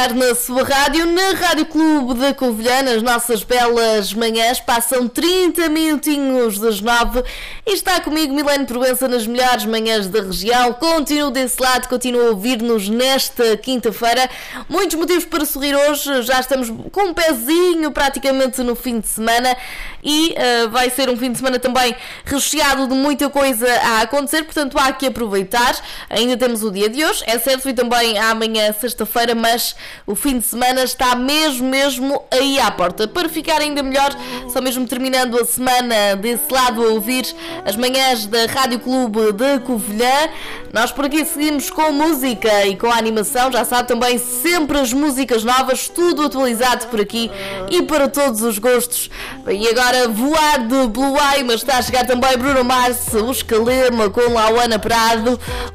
Na sua rádio, na Rádio Clube da Covilhã, nas nossas belas manhãs, passam 30 minutinhos das 9 e está comigo Milene Proença nas melhores manhãs da região. Continuo desse lado, continuo a ouvir-nos nesta quinta-feira. Muitos motivos para sorrir hoje, já estamos com um pezinho praticamente no fim de semana e vai ser um fim de semana também recheado de muita coisa a acontecer, portanto há que aproveitar. Ainda temos o dia de hoje, é certo, e também amanhã, sexta-feira, mas o fim de semana está mesmo aí à porta. Para ficar ainda melhor, só mesmo terminando a semana desse lado a ouvir as manhãs da Rádio Clube da Covilhã. Nós por aqui seguimos com música e com a animação, já sabe, também sempre as músicas novas, tudo atualizado por aqui e para todos os gostos. E agora Voar de Blue Eye, mas está a chegar também Bruno Mars, o Escalema com Lauana Prado.